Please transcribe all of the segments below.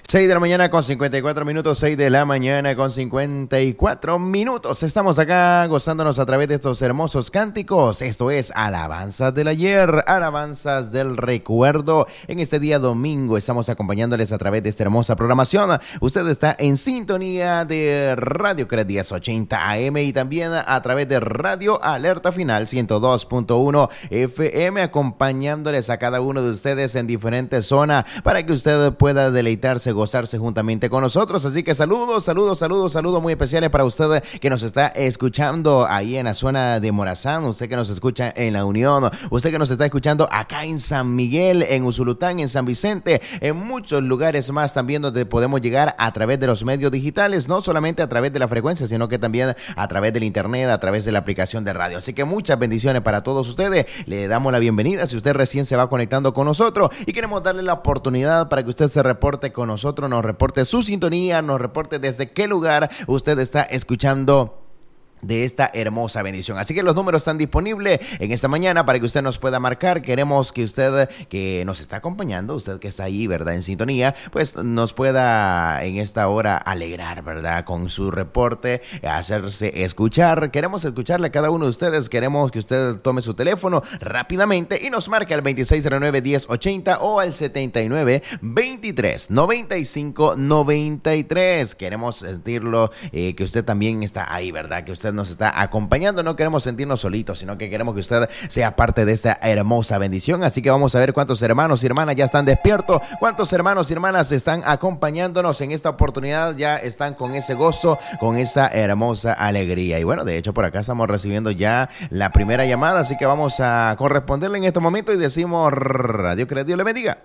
6 de la mañana con 54 minutos, 6 de la mañana con 54 minutos. Estamos acá gozándonos a través de estos hermosos cánticos. Esto es Alabanzas del Ayer, Alabanzas del Recuerdo. En este día domingo estamos acompañándoles a través de esta hermosa programación. Usted está en sintonía de Radio Cred 1080 AM y también a través de Radio Alerta Final 102.1 FM, acompañándoles a cada uno de ustedes en diferentes zonas para que usted pueda deleitarse, gozarse juntamente con nosotros. Así que saludos muy especiales para usted que nos está escuchando ahí en la zona de Morazán, usted que nos escucha en La Unión, usted que nos está escuchando acá en San Miguel, en Usulután, en San Vicente, en muchos lugares más también donde podemos llegar a través de los medios digitales, no solamente a través de la frecuencia, sino que también a través del internet, a través de la aplicación de radio. Así que muchas bendiciones para todos ustedes. Le damos la bienvenida si usted recién se va conectando con nosotros y queremos darle la oportunidad para que usted se reporte con nosotros, nos reporte su sintonía, nos reporte desde qué lugar usted está escuchando de esta hermosa bendición. Así que los números están disponibles en esta mañana para que usted nos pueda marcar. Queremos que usted que nos está acompañando, usted que está ahí, ¿verdad?, en sintonía, pues nos pueda en esta hora alegrar, ¿verdad?, con su reporte, hacerse escuchar. Queremos escucharle a cada uno de ustedes. Queremos que usted tome su teléfono rápidamente y nos marque al 2609-1080 o al 7923-9593. Queremos sentirlo, que usted también está ahí, ¿verdad?, que usted nos está acompañando. No queremos sentirnos solitos, sino que queremos que usted sea parte de esta hermosa bendición. Así que vamos a ver cuántos hermanos y hermanas ya están despiertos, cuántos hermanos y hermanas están acompañándonos en esta oportunidad, ya están con ese gozo, con esa hermosa alegría. Y bueno, de hecho por acá estamos recibiendo ya la primera llamada, así que vamos a corresponderle en este momento y decimos: Radio Cred, Dios le bendiga.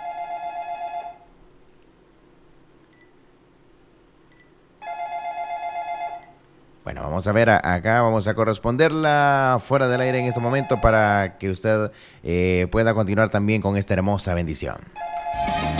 Bueno, vamos a ver acá, vamos a corresponderla fuera del aire en este momento para que usted pueda continuar también con esta hermosa bendición.